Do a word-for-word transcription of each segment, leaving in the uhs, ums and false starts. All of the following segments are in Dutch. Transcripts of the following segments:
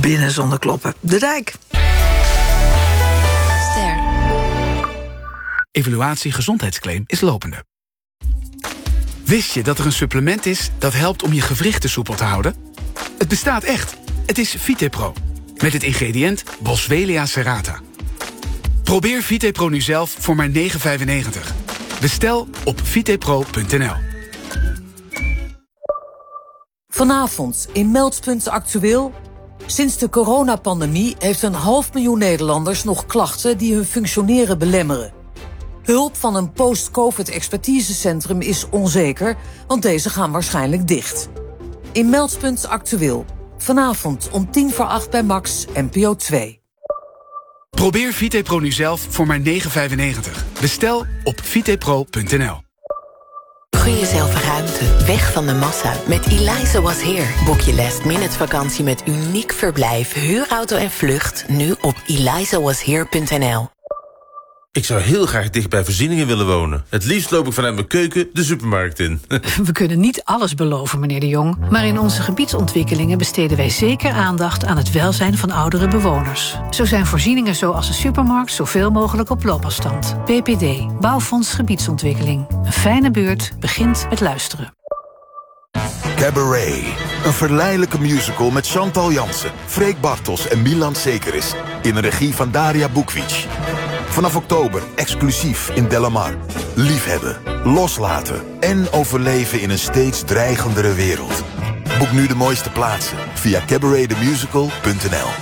binnen zonder kloppen. De Dijk. Ster. Evaluatie gezondheidsclaim is lopende. Wist je dat er een supplement is dat helpt om je gewrichten soepel te houden? Het bestaat echt. Het is VitePro. Met het ingrediënt Boswellia serrata. Probeer VitePro nu zelf voor maar negen vijfennegentig. Bestel op vitepro punt n l. Vanavond in Meldpunt Actueel. Sinds de coronapandemie heeft een half miljoen Nederlanders nog klachten die hun functioneren belemmeren. Hulp van een post-covid-expertisecentrum is onzeker, want deze gaan waarschijnlijk dicht. In Meldpunt Actueel. Vanavond om tien voor acht bij Max, N P O twee. Probeer VitePro nu zelf voor maar negen vijfennegentig. Bestel op vitepro punt n l. Gun jezelf ruimte, weg van de massa. Met Eliza Was Here boek je last minute vakantie met uniek verblijf, huurauto en vlucht nu op eliza was here punt n l. Ik zou heel graag dicht bij voorzieningen willen wonen. Het liefst loop ik vanuit mijn keuken de supermarkt in. We kunnen niet alles beloven, meneer De Jong. Maar in onze gebiedsontwikkelingen besteden wij zeker aandacht aan het welzijn van oudere bewoners. Zo zijn voorzieningen zoals de supermarkt zoveel mogelijk op loopafstand. B P D, Bouwfonds Gebiedsontwikkeling. Een fijne buurt begint met luisteren. Cabaret. Een verleidelijke musical met Chantal Jansen, Freek Bartels en Milan Sekeris. In een regie van Daria Bukvic. Vanaf oktober exclusief in Delamar. Liefhebben, loslaten en overleven in een steeds dreigendere wereld. Boek nu de mooiste plaatsen via cabaret the musical punt n l.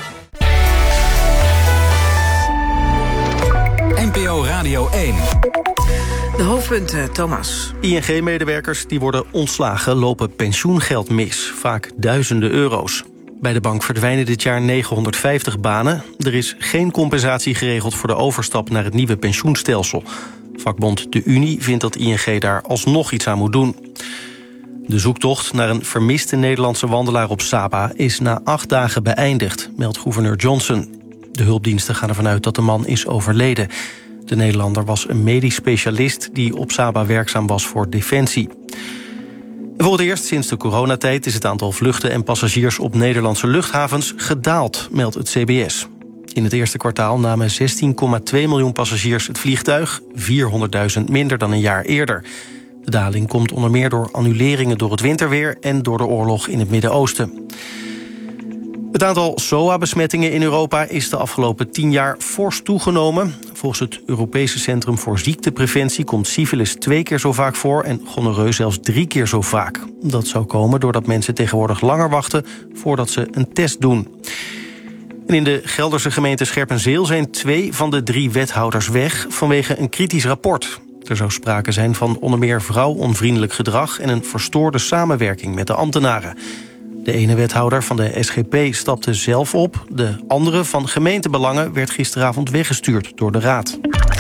N P O Radio één. De hoofdpunten, Thomas. I N G-medewerkers die worden ontslagen lopen pensioengeld mis. Vaak duizenden euro's. Bij de bank verdwijnen dit jaar negenhonderdvijftig banen. Er is geen compensatie geregeld voor de overstap naar het nieuwe pensioenstelsel. Vakbond De Unie vindt dat I N G daar alsnog iets aan moet doen. De zoektocht naar een vermiste Nederlandse wandelaar op Saba is na acht dagen beëindigd, meldt gouverneur Johnson. De hulpdiensten gaan ervan uit dat de man is overleden. De Nederlander was een medisch specialist die op Saba werkzaam was voor Defensie. Voor het eerst sinds de coronatijd is het aantal vluchten en passagiers op Nederlandse luchthavens gedaald, meldt het C B S. In het eerste kwartaal namen zestien komma twee miljoen passagiers het vliegtuig, vierhonderdduizend minder dan een jaar eerder. De daling komt onder meer door annuleringen door het winterweer en door de oorlog in het Midden-Oosten. Het aantal S O A-besmettingen in Europa is de afgelopen tien jaar fors toegenomen. Volgens het Europese Centrum voor Ziektepreventie komt syfilis twee keer zo vaak voor en gonorreu zelfs drie keer zo vaak. Dat zou komen doordat mensen tegenwoordig langer wachten voordat ze een test doen. En in de Gelderse gemeente Scherpenzeel zijn twee van de drie wethouders weg vanwege een kritisch rapport. Er zou sprake zijn van onder meer vrouwonvriendelijk gedrag en een verstoorde samenwerking met de ambtenaren. De ene wethouder van de S G P stapte zelf op. De andere van gemeentebelangen werd gisteravond weggestuurd door de raad.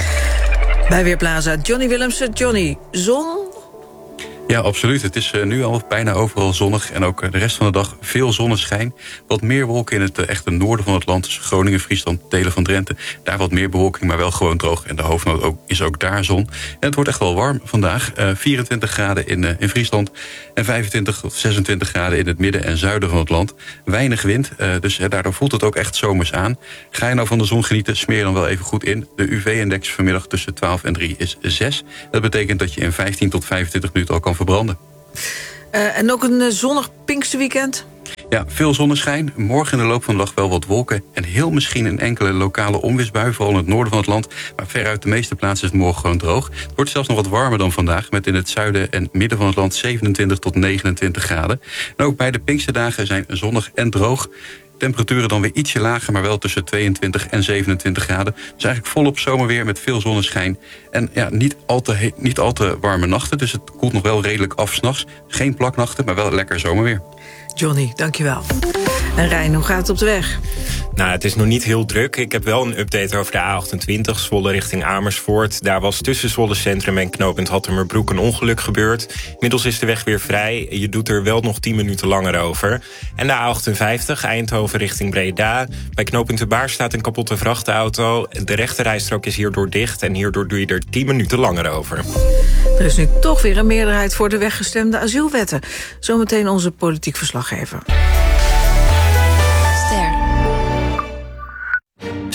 Bij Weerplaza, Johnny Willemsen. Johnny, zon? Ja, absoluut. Het is uh, nu al bijna overal zonnig en ook uh, de rest van de dag veel zonneschijn. Wat meer wolken in het uh, echte noorden van het land, dus Groningen, Friesland, delen van Drenthe. Daar wat meer bewolking, maar wel gewoon droog. En de hoofdnoot ook, is ook daar zon. En het wordt echt wel warm vandaag. Uh, vierentwintig graden in, uh, in Friesland en vijfentwintig tot zesentwintig graden in het midden en zuiden van het land. Weinig wind, uh, dus uh, daardoor voelt het ook echt zomers aan. Ga je nou van de zon genieten, smeer je dan wel even goed in. De U V-index vanmiddag tussen twaalf en drie is zes. Dat betekent dat je in vijftien tot vijfentwintig minuten al kan verbranden. Uh, en ook een uh, zonnig Pinksterweekend? Ja, veel zonneschijn. Morgen in de loop van de dag wel wat wolken. En heel misschien een enkele lokale onweersbui, vooral in het noorden van het land. Maar veruit de meeste plaatsen is het morgen gewoon droog. Het wordt zelfs nog wat warmer dan vandaag, met in het zuiden en midden van het land zevenentwintig tot negenentwintig graden. En ook bij de Pinksterdagen zijn zonnig en droog. Temperaturen dan weer ietsje lager, maar wel tussen tweeëntwintig en zevenentwintig graden. Dus eigenlijk volop zomerweer met veel zonneschijn. En ja, niet al te, he- niet al te warme nachten, dus het koelt nog wel redelijk af 's nachts. Geen plaknachten, maar wel lekker zomerweer. Johnny, dankjewel. En Rijn, hoe gaat het op de weg? Nou, het is nog niet heel druk. Ik heb wel een update over de A achtentwintig, Zwolle richting Amersfoort. Daar was tussen Zwolle Centrum en knooppunt Hattemerbroek een ongeluk gebeurd. Inmiddels is de weg weer vrij. Je doet er wel nog tien minuten langer over. En de A achtenvijftig, Eindhoven richting Breda. Bij knooppunt De Baar staat een kapotte vrachtauto. De rechterrijstrook is hierdoor dicht en hierdoor doe je er tien minuten langer over. Er is nu toch weer een meerderheid voor de weggestemde asielwetten. Zometeen onze politiek verslaggever. Ster.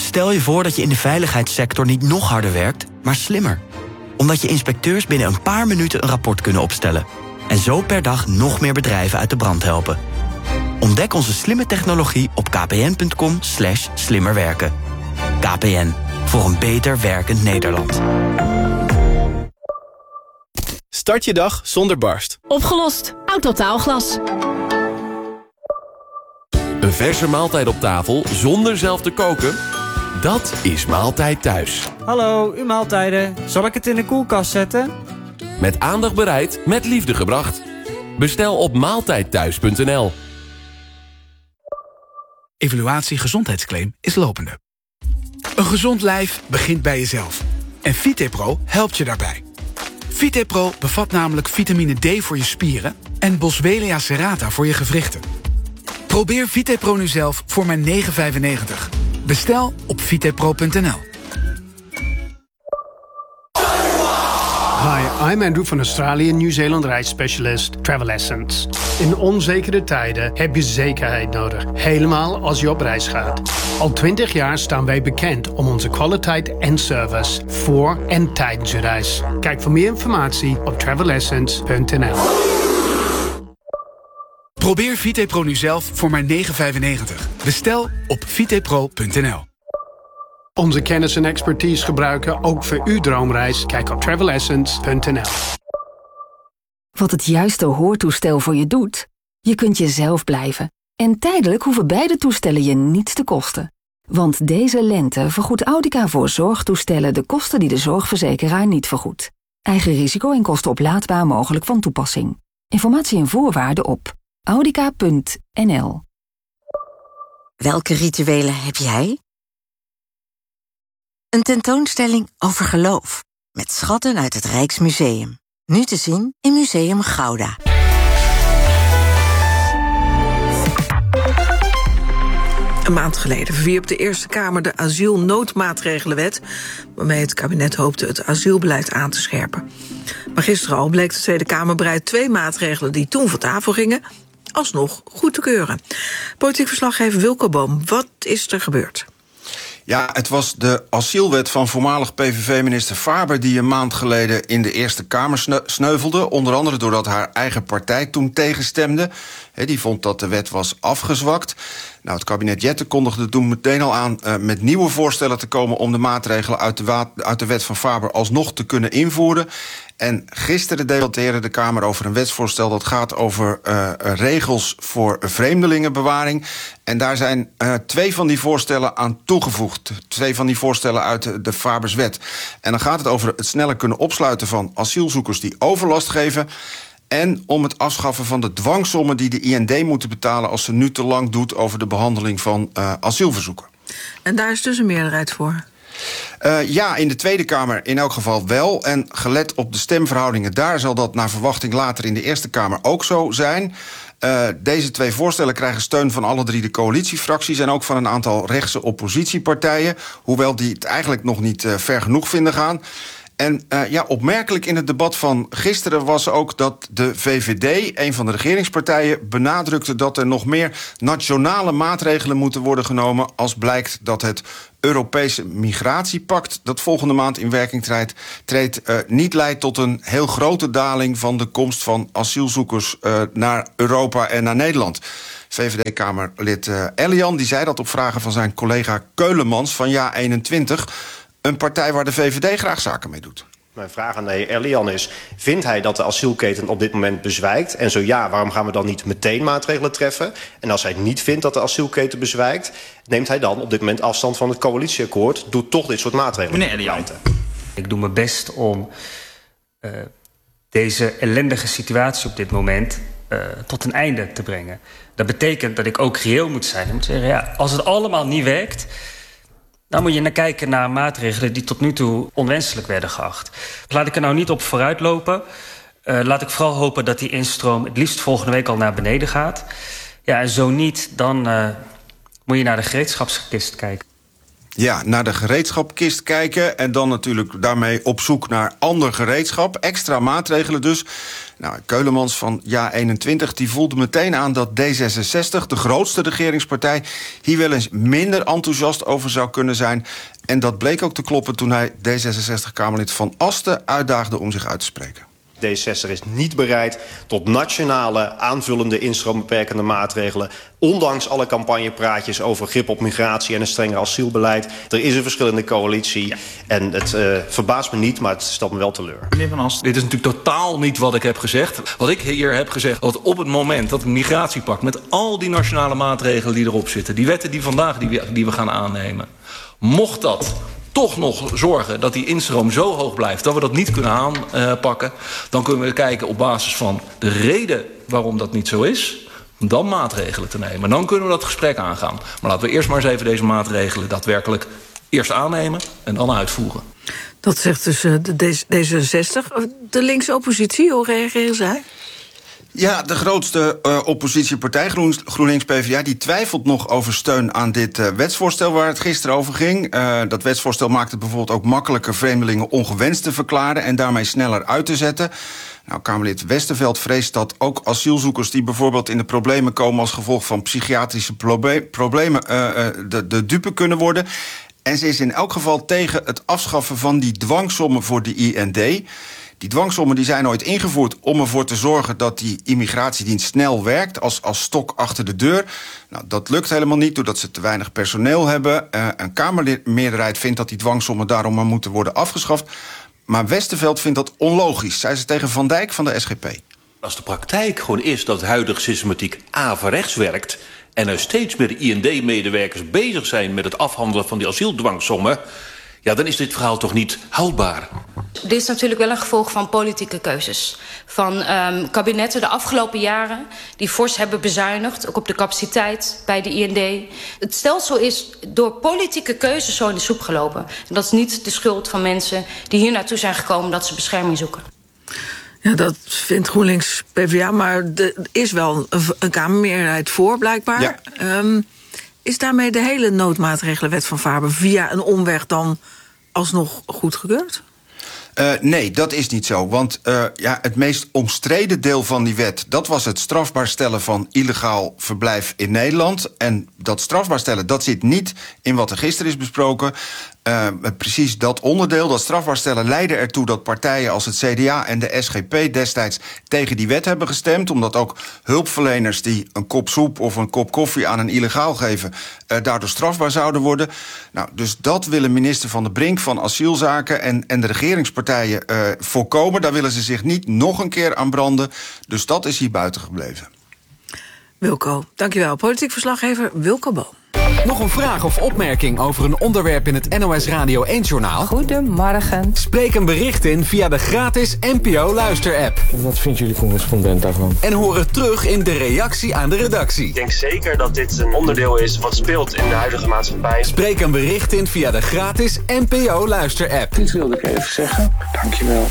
Stel je voor dat je in de veiligheidssector niet nog harder werkt, maar slimmer. Omdat je inspecteurs binnen een paar minuten een rapport kunnen opstellen. En zo per dag nog meer bedrijven uit de brand helpen. Ontdek onze slimme technologie op kpn.com slash slimmerwerken. K P N, voor een beter werkend Nederland. Start je dag zonder barst. Opgelost. Autotaalglas. Een verse maaltijd op tafel zonder zelf te koken? Dat is Maaltijd Thuis. Hallo, uw maaltijden. Zal ik het in de koelkast zetten? Met aandacht bereid, met liefde gebracht. Bestel op maaltijdthuis punt n l. Evaluatie gezondheidsclaim is lopende. Een gezond lijf begint bij jezelf. En VitePro helpt je daarbij. VitePro bevat namelijk vitamine D voor je spieren en Boswellia serrata voor je gewrichten. Probeer VitePro nu zelf voor maar negen vijfennegentig. Bestel op vitepro punt n l. Hi, I'm Andrew van Australië, Nieuw-Zeeland reisspecialist Travel Essence. In onzekere tijden heb je zekerheid nodig, helemaal als je op reis gaat. Al twintig jaar staan wij bekend om onze kwaliteit en service voor en tijdens je reis. Kijk voor meer informatie op travel essence punt n l. Probeer VitePro nu zelf voor maar negen vijfennegentig. Bestel op vitepro punt n l. Onze kennis en expertise gebruiken ook voor uw droomreis. Kijk op travel essence punt n l. Wat het juiste hoortoestel voor je doet? Je kunt jezelf blijven. En tijdelijk hoeven beide toestellen je niets te kosten. Want deze lente vergoedt Audica voor zorgtoestellen de kosten die de zorgverzekeraar niet vergoedt. Eigen risico en kosten oplaadbaar mogelijk van toepassing. Informatie en voorwaarden op audica punt n l. Welke rituelen heb jij? Een tentoonstelling over geloof. Met schatten uit het Rijksmuseum. Nu te zien in Museum Gouda. Een maand geleden verwierp de Eerste Kamer de asielnoodmaatregelenwet, waarmee het kabinet hoopte het asielbeleid aan te scherpen. Maar gisteren al bleek de Tweede Kamer bereid twee maatregelen die toen van tafel gingen alsnog goed te keuren. Politiek verslaggever Wilco Boom, wat is er gebeurd? Ja, het was de asielwet van voormalig P V V-minister Faber die een maand geleden in de Eerste Kamer sneuvelde. Onder andere doordat haar eigen partij toen tegenstemde. He, die vond dat de wet was afgezwakt. Nou, het kabinet Jette kondigde toen meteen al aan uh, met nieuwe voorstellen te komen om de maatregelen uit de, wa- uit de wet van Faber alsnog te kunnen invoeren. En gisteren debatteerde de Kamer over een wetsvoorstel dat gaat over uh, regels voor vreemdelingenbewaring. En daar zijn uh, twee van die voorstellen aan toegevoegd. Twee van die voorstellen uit de, de Faberswet. En dan gaat het over het sneller kunnen opsluiten van asielzoekers die overlast geven. En om het afschaffen van de dwangsommen die de I N D moeten betalen als ze nu te lang doet over de behandeling van uh, asielverzoeken. En daar is dus een meerderheid voor? Uh, ja, in de Tweede Kamer in elk geval wel. En gelet op de stemverhoudingen daar zal dat naar verwachting later in de Eerste Kamer ook zo zijn. Uh, deze twee voorstellen krijgen steun van alle drie de coalitiefracties en ook van een aantal rechtse oppositiepartijen. Hoewel die het eigenlijk nog niet uh, ver genoeg vinden gaan. En uh, ja, opmerkelijk in het debat van gisteren was ook dat de V V D, een van de regeringspartijen, benadrukte dat er nog meer nationale maatregelen moeten worden genomen als blijkt dat het Europese migratiepact dat volgende maand in werking treedt, treedt uh, niet leidt tot een heel grote daling van de komst van asielzoekers uh, naar Europa en naar Nederland. V V D-Kamerlid uh, Elian die zei dat op vragen van zijn collega Keulemans van Ja eenentwintig... een partij waar de V V D graag zaken mee doet. Mijn vraag aan de heer Elian is, vindt hij dat de asielketen op dit moment bezwijkt? En zo ja, waarom gaan we dan niet meteen maatregelen treffen? En als hij niet vindt dat de asielketen bezwijkt, neemt hij dan op dit moment afstand van het coalitieakkoord, doet toch dit soort maatregelen? Meneer Elian, ik doe mijn best om uh, deze ellendige situatie op dit moment uh, tot een einde te brengen. Dat betekent dat ik ook reëel moet zijn. Ik moet zeggen, ja, als het allemaal niet werkt, dan moet je naar kijken naar maatregelen die tot nu toe onwenselijk werden geacht. Laat ik er nou niet op vooruitlopen. Uh, laat ik vooral hopen dat die instroom het liefst volgende week al naar beneden gaat. Ja, en zo niet, dan uh, moet je naar de gereedschapskist kijken. Ja, naar de gereedschapkist kijken en dan natuurlijk daarmee op zoek naar ander gereedschap. Extra maatregelen dus. Nou, Keulemans van Ja eenentwintig die voelde meteen aan dat D zesenzestig, de grootste regeringspartij, hier wel eens minder enthousiast over zou kunnen zijn. En dat bleek ook te kloppen toen hij D zesenzestig-Kamerlid Van Asten uitdaagde om zich uit te spreken. D zesenzestig is niet bereid tot nationale aanvullende instroombeperkende maatregelen. Ondanks alle campagnepraatjes over grip op migratie en een strenger asielbeleid. Er is een verschillende coalitie. Ja. En het uh, verbaast me niet, maar het stelt me wel teleur. Meneer Van Asten, dit is natuurlijk totaal niet wat ik heb gezegd. Wat ik hier heb gezegd, dat op het moment dat het migratiepact met al die nationale maatregelen die erop zitten, die wetten die vandaag die we, die we gaan aannemen, mocht dat toch nog zorgen dat die instroom zo hoog blijft dat we dat niet kunnen aanpakken, dan kunnen we kijken op basis van de reden waarom dat niet zo is, dan maatregelen te nemen. Dan kunnen we dat gesprek aangaan. Maar laten we eerst maar eens even deze maatregelen daadwerkelijk eerst aannemen en dan uitvoeren. Dat zegt dus de D zesenzestig. De linkse oppositie, hoe reageren zij? Ja, de grootste uh, oppositiepartij, Groen, GroenLinks P v dA, die twijfelt nog over steun aan dit uh, wetsvoorstel waar het gisteren over ging. Uh, dat wetsvoorstel maakt het bijvoorbeeld ook makkelijker vreemdelingen ongewenst te verklaren en daarmee sneller uit te zetten. Nou, Kamerlid Westerveld vreest dat ook asielzoekers die bijvoorbeeld in de problemen komen als gevolg van psychiatrische proble- problemen uh, uh, de, de dupe kunnen worden. En ze is in elk geval tegen het afschaffen van die dwangsommen voor de I N D. Die dwangsommen die zijn ooit ingevoerd om ervoor te zorgen dat die immigratiedienst snel werkt als, als stok achter de deur. Nou, dat lukt helemaal niet doordat ze te weinig personeel hebben. Uh, een Kamermeerderheid vindt dat die dwangsommen daarom maar moeten worden afgeschaft. Maar Westerveld vindt dat onlogisch, zei ze tegen Van Dijk van de S G P. Als de praktijk gewoon is dat de huidige systematiek averechts werkt en er steeds meer I N D-medewerkers bezig zijn met het afhandelen van die asieldwangsommen, ja, dan is dit verhaal toch niet houdbaar. Dit is natuurlijk wel een gevolg van politieke keuzes. Van um, kabinetten de afgelopen jaren die fors hebben bezuinigd, ook op de capaciteit bij de I N D. Het stelsel is door politieke keuzes zo in de soep gelopen. En dat is niet de schuld van mensen die hier naartoe zijn gekomen dat ze bescherming zoeken. Ja, dat vindt GroenLinks P v dA, maar er is wel een, een Kamermeerderheid voor, blijkbaar. Ja. Um, is daarmee de hele noodmaatregelenwet van Faber via een omweg dan alsnog goedgekeurd? Uh, nee, dat is niet zo. Want uh, ja, het meest omstreden deel van die wet, dat was het strafbaar stellen van illegaal verblijf in Nederland. En dat strafbaar stellen, dat zit niet in wat er gisteren is besproken. Uh, precies dat onderdeel, dat strafbaar stellen, leidde ertoe dat partijen als het C D A en de S G P destijds tegen die wet hebben gestemd. Omdat ook hulpverleners die een kop soep of een kop koffie aan een illegaal geven, uh, daardoor strafbaar zouden worden. Nou, dus dat willen minister Van der Brink van Asielzaken en, en de regeringspartijen uh, voorkomen. Daar willen ze zich niet nog een keer aan branden. Dus dat is hier buiten gebleven. Wilco, dankjewel. Politiek verslaggever Wilco Boom. Nog een vraag of opmerking over een onderwerp in het N O S Radio één-journaal? Goedemorgen. Spreek een bericht in via de gratis N P O Luister-app. Wat vindt jullie correspondent daarvan? En hoor het terug in de reactie aan de redactie. Ik denk zeker dat dit een onderdeel is wat speelt in de huidige maatschappij. Spreek een bericht in via de gratis N P O Luister-app. Dit wilde ik even zeggen. Dankjewel.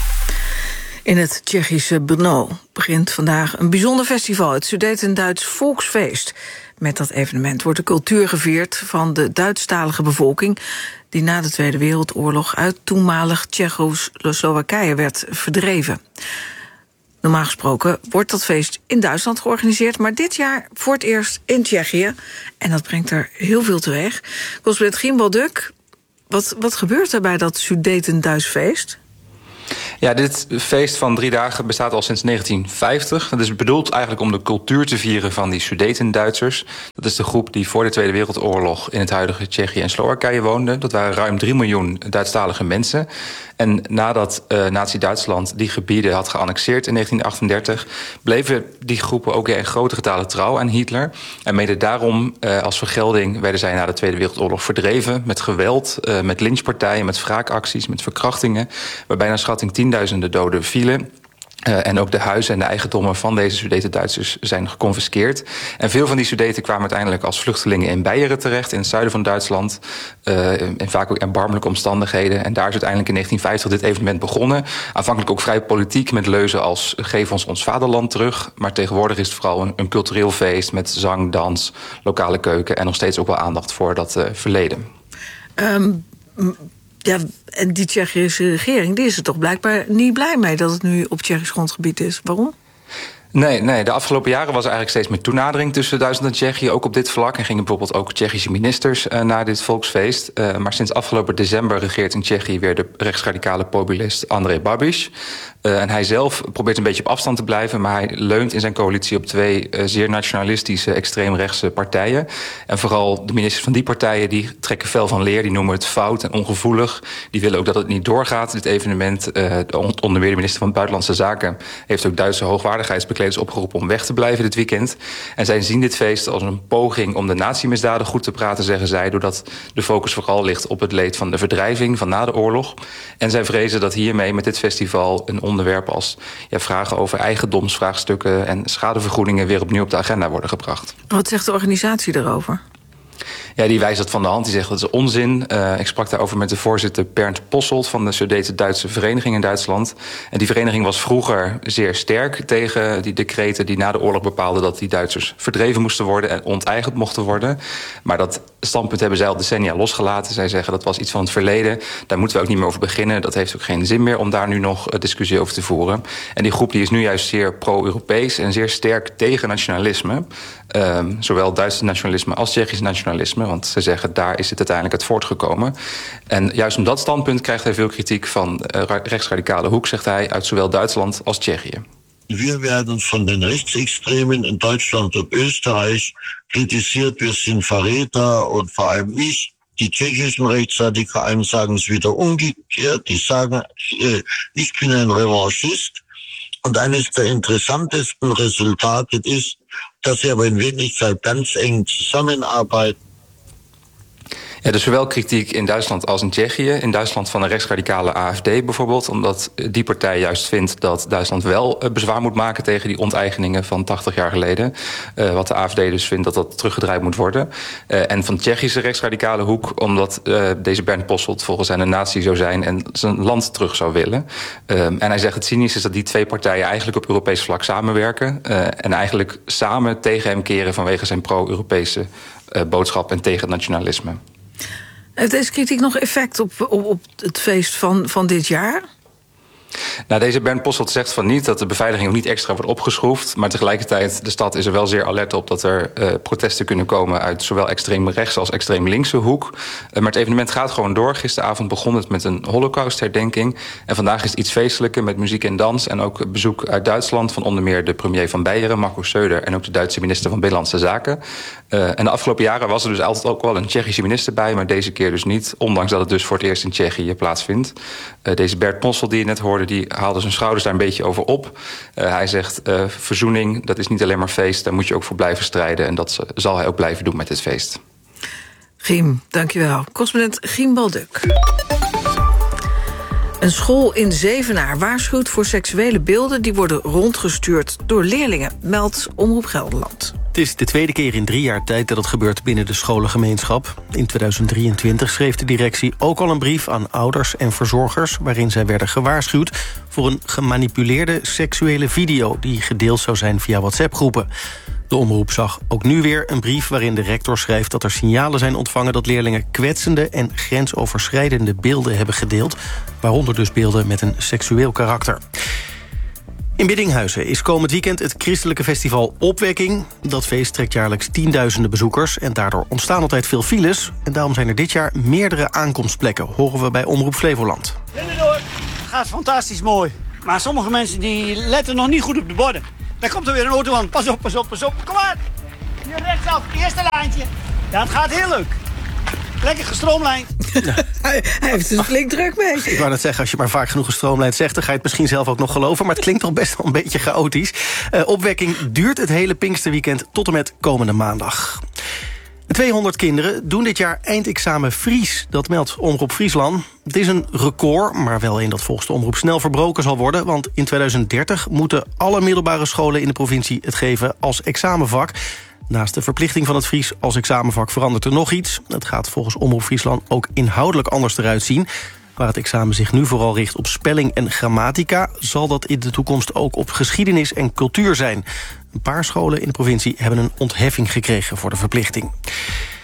In het Tsjechische Brno begint vandaag een bijzonder festival, het Sudetenduits Volksfeest. Met dat evenement wordt de cultuur gevierd van de Duitsstalige bevolking die na de Tweede Wereldoorlog uit toenmalig Tsjechoslowakije werd verdreven. Normaal gesproken wordt dat feest in Duitsland georganiseerd, maar dit jaar voor het eerst in Tsjechië. En dat brengt er heel veel teweeg. Correspondent Gimbal Duk, wat, wat gebeurt er bij dat Sudetenduits feest? Ja, dit feest van drie dagen bestaat al sinds negentien vijftig. Dat is bedoeld eigenlijk om de cultuur te vieren van die Sudetenduitsers. Dat is de groep die voor de Tweede Wereldoorlog in het huidige Tsjechië en Slowakije woonde. Dat waren ruim drie miljoen Duitsstalige mensen. En nadat uh, Nazi-Duitsland die gebieden had geannexeerd in negentien achtendertig... bleven die groepen ook in grote getalen trouw aan Hitler. En mede daarom, uh, als vergelding, werden zij na de Tweede Wereldoorlog verdreven. Met geweld, uh, met lynchpartijen, met wraakacties, met verkrachtingen. Waarbij naar schatting tienduizenden doden vielen. Uh, en ook de huizen en de eigendommen van deze Sudetenduitsers zijn geconfiskeerd. En veel van die Sudeten kwamen uiteindelijk als vluchtelingen in Beieren terecht, in het zuiden van Duitsland. Uh, in vaak ook erbarmelijke omstandigheden. En daar is uiteindelijk in negentien vijftig dit evenement begonnen. Aanvankelijk ook vrij politiek, met leuzen als geef ons ons vaderland terug. Maar tegenwoordig is het vooral een, een cultureel feest met zang, dans, lokale keuken en nog steeds ook wel aandacht voor dat uh, verleden. Um, Ja, en die Tsjechische regering die is er toch blijkbaar niet blij mee dat het nu op Tsjechisch grondgebied is. Waarom? Nee, nee, de afgelopen jaren was er eigenlijk steeds meer toenadering tussen Duitsland en Tsjechië, ook op dit vlak. En gingen bijvoorbeeld ook Tsjechische ministers uh, naar dit volksfeest. Uh, maar sinds afgelopen december regeert in Tsjechië weer de rechtsradicale populist Andrej Babiš. Uh, en hij zelf probeert een beetje op afstand te blijven, maar hij leunt in zijn coalitie op twee uh, zeer nationalistische, extreemrechtse partijen. En vooral de ministers van die partijen die trekken fel van leer, die noemen het fout en ongevoelig. Die willen ook dat het niet doorgaat, dit evenement. Uh, onder meer de minister van Buitenlandse Zaken heeft ook Duitse hoogwaardigheidsbekleders opgeroepen om weg te blijven dit weekend. En zij zien dit feest als een poging om de nazi-misdaden goed te praten, zeggen zij, doordat de focus vooral ligt op het leed van de verdrijving van na de oorlog. En zij vrezen dat hiermee met dit festival een onderwerp als ja, vragen over eigendomsvraagstukken en schadevergoedingen weer opnieuw op de agenda worden gebracht. Wat zegt de organisatie daarover? Ja, die wijst dat van de hand. Die zegt dat is onzin. Uh, ik sprak daarover met de voorzitter Bernd Posselt van de Sudeten-Duitse Vereniging in Duitsland. En die vereniging was vroeger zeer sterk tegen die decreten die na de oorlog bepaalden dat die Duitsers verdreven moesten worden en onteigend mochten worden. Maar dat standpunt hebben zij al decennia losgelaten. Zij zeggen dat was iets van het verleden. Daar moeten we ook niet meer over beginnen. Dat heeft ook geen zin meer om daar nu nog discussie over te voeren. En die groep die is nu juist zeer pro-Europees en zeer sterk tegen nationalisme. Uh, zowel Duitse nationalisme als Tsjechisch nationalisme. Want ze zeggen, daar is het uiteindelijk uit voortgekomen. En juist om dat standpunt krijgt hij veel kritiek van uh, rechtsradicale hoek, zegt hij, uit zowel Duitsland als Tsjechië. Wir werden von den Rechtsextremen in Deutschland und Österreich kritisiert. Wir sind Verräter und vor allem ich. Die tschechischen Rechtsradikalen sagen es wieder umgekehrt. Die sagen, ich bin ein Revanchist. Und eines der interessantesten Resultate ist, dass sie aber in Wirklichkeit ganz eng zusammenarbeiten. Ja, dus zowel kritiek in Duitsland als in Tsjechië. In Duitsland van de rechtsradicale A F D bijvoorbeeld, omdat die partij juist vindt dat Duitsland wel bezwaar moet maken tegen die onteigeningen van tachtig jaar geleden. Uh, wat de A F D dus vindt dat dat teruggedraaid moet worden. Uh, en van de Tsjechische rechtsradicale hoek, omdat uh, deze Bernd Posselt volgens hen een nazi zou zijn en zijn land terug zou willen. Uh, en hij zegt het cynisch is dat die twee partijen eigenlijk op Europees vlak samenwerken. Uh, en eigenlijk samen tegen hem keren vanwege zijn pro-Europese uh, boodschap en tegen het nationalisme. Heeft deze kritiek nog effect op, op, op het feest van, van dit jaar? Nou, deze Bernd Posselt zegt van niet dat de beveiliging ook niet extra wordt opgeschroefd. Maar tegelijkertijd, de stad is er wel zeer alert op dat er uh, protesten kunnen komen uit zowel extreem rechts als extreem linkse hoek. Uh, maar het evenement gaat gewoon door. Gisteravond begon het met een holocaustherdenking. En vandaag is het iets feestelijker met muziek en dans. En ook bezoek uit Duitsland van onder meer de premier van Beieren, Markus Söder, en ook de Duitse minister van Binnenlandse Zaken. Uh, en de afgelopen jaren was er dus altijd ook wel een Tsjechische minister bij, maar deze keer dus niet. Ondanks dat het dus voor het eerst in Tsjechië plaatsvindt. Uh, deze Bernd Posselt die je net hoorde, die haalde zijn schouders daar een beetje over op. Uh, hij zegt, uh, verzoening, dat is niet alleen maar feest, daar moet je ook voor blijven strijden. En dat zal hij ook blijven doen met dit feest. Giem, dankjewel. Correspondent Giem Balduk. Een school in Zevenaar waarschuwt voor seksuele beelden die worden rondgestuurd door leerlingen, meldt Omroep Gelderland. Het is de tweede keer in drie jaar tijd dat het gebeurt binnen de scholengemeenschap. In tweeduizend drieëntwintig schreef de directie ook al een brief aan ouders en verzorgers, waarin zij werden gewaarschuwd voor een gemanipuleerde seksuele video die gedeeld zou zijn via WhatsApp-groepen. De omroep zag ook nu weer een brief waarin de rector schrijft dat er signalen zijn ontvangen dat leerlingen kwetsende en grensoverschrijdende beelden hebben gedeeld, waaronder dus beelden met een seksueel karakter. In Biddinghuizen is komend weekend het christelijke festival Opwekking. Dat feest trekt jaarlijks tienduizenden bezoekers en daardoor ontstaan altijd veel files. En daarom zijn er dit jaar meerdere aankomstplekken, horen we bij Omroep Flevoland. Het gaat fantastisch mooi, maar sommige mensen die letten nog niet goed op de borden. Daar komt er weer een auto aan. Pas op, pas op, pas op. Kom maar. Hier rechtsaf, eerste lijntje. Ja, het gaat heel leuk. Lekker gestroomlijnd. Ja. hij, hij heeft er flink druk mee. Ik wou net zeggen, als je maar vaak genoeg gestroomlijnd zegt, dan ga je het misschien zelf ook nog geloven. Maar het klinkt toch best wel een beetje chaotisch. Uh, opwekking duurt het hele Pinksterweekend tot en met komende maandag. tweehonderd kinderen doen dit jaar eindexamen Fries. Dat meldt Omroep Friesland. Het is een record, maar wel een dat volgens de omroep snel verbroken zal worden. Want in tweeduizend dertig moeten alle middelbare scholen in de provincie het geven als examenvak. Naast de verplichting van het Fries als examenvak verandert er nog iets. Het gaat volgens Omroep Friesland ook inhoudelijk anders eruit zien. Waar het examen zich nu vooral richt op spelling en grammatica, zal dat in de toekomst ook op geschiedenis en cultuur zijn. Een paar scholen in de provincie hebben een ontheffing gekregen voor de verplichting.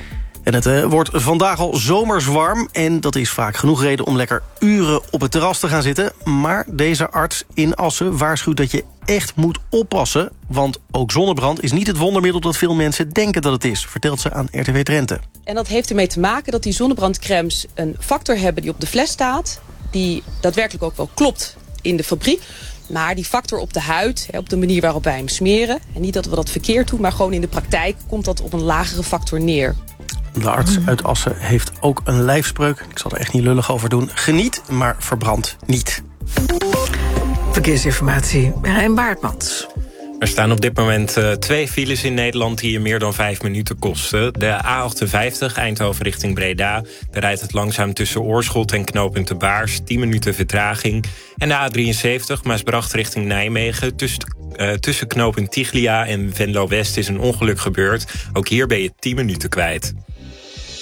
En het uh, wordt vandaag al zomers warm en dat is vaak genoeg reden om lekker uren op het terras te gaan zitten. Maar deze arts in Assen waarschuwt dat je echt moet oppassen, want ook zonnebrand is niet het wondermiddel dat veel mensen denken dat het is, vertelt ze aan R T W Drenthe. En dat heeft ermee te maken dat die zonnebrandcremes een factor hebben die op de fles staat, die daadwerkelijk ook wel klopt in de fabriek. Maar die factor op de huid, op de manier waarop wij hem smeren, en niet dat we dat verkeerd doen, maar gewoon in de praktijk komt dat op een lagere factor neer. De arts uit Assen heeft ook een lijfspreuk. Ik zal er echt niet lullig over doen. Geniet, maar verbrand niet. Verkeersinformatie, Rijn Baartmans. Er staan op dit moment uh, twee files in Nederland die je meer dan vijf minuten kosten. De A achtenvijftig, Eindhoven richting Breda. Daar rijdt het langzaam tussen Oorschot en knooppunt De Baars. tien minuten vertraging. En de A drieënzeventig, Maasbracht richting Nijmegen. Tussen, uh, tussen knooppunt Tiglia en Venlo West is een ongeluk gebeurd. Ook hier ben je tien minuten kwijt.